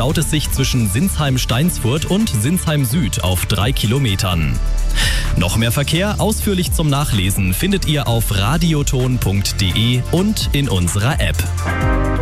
staut es sich zwischen Sinsheim-Steinsfurt und Sinsheim-Süd auf 3 Kilometern. Noch mehr Verkehr ausführlich zum Nachlesen findet ihr auf radioton.de und in unserer App.